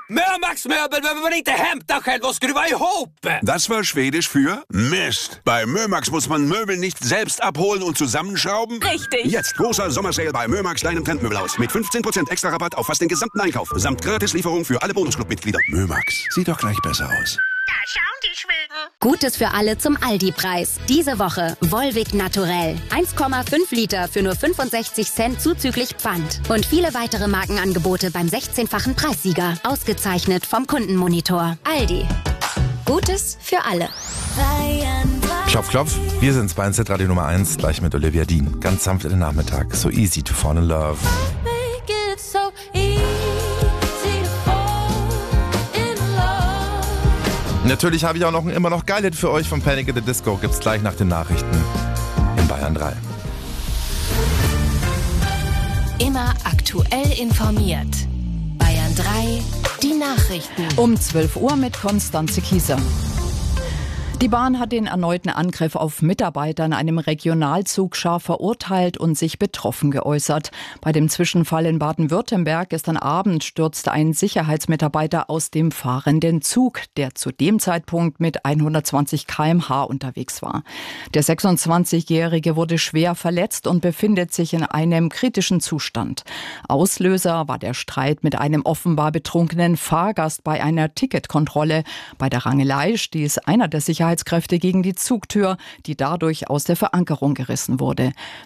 Mörmax möbel behöver man inte hämta själv och skruva ihop. Das war Schwedisch für Mist. Bei Mörmax muss man Möbel nicht selbst abholen und zusammenschrauben. Richtig. Jetzt großer Sommersale bei Mörmax, deinem Trendmöbelhaus. Mit 15% extra Rabatt auf fast den gesamten Einkauf. Samt Gratislieferung für alle Bonusclub-Mitglieder. Mörmax, sieht doch gleich besser aus. Da schauen die Schweden. Gutes für alle zum Aldi-Preis. Diese Woche Volvic Naturell. 1,5 Liter für nur 65 Cent zuzüglich Pfand. Und viele weitere Markenangebote beim 16-fachen Preissieger. Ausgezeichnet vom Kundenmonitor. Aldi. Gutes für alle. Klopf, klopf. Wir sind's bei NZ Radio Nummer 1, gleich mit Olivia Dean. Ganz sanft in den Nachmittag. So easy to fall in love. Natürlich habe ich auch noch ein immer noch Geil-Hit für euch von Panic at the Disco. Gibt's gleich nach den Nachrichten in Bayern 3. Immer aktuell informiert. Bayern 3, die Nachrichten. Um 12 Uhr mit Konstanze Kieser. Die Bahn hat den erneuten Angriff auf Mitarbeiter in einem Regionalzug scharf verurteilt und sich betroffen geäußert. Bei dem Zwischenfall in Baden-Württemberg gestern Abend stürzte ein Sicherheitsmitarbeiter aus dem fahrenden Zug, der zu dem Zeitpunkt mit 120 km/h unterwegs war. Der 26-Jährige wurde schwer verletzt und befindet sich in einem kritischen Zustand. Auslöser war der Streit mit einem offenbar betrunkenen Fahrgast bei einer Ticketkontrolle. Bei der Rangelei stieß einer der Sicherheitskräfte gegen die Zugtür, die dadurch aus der Verankerung gerissen wurde.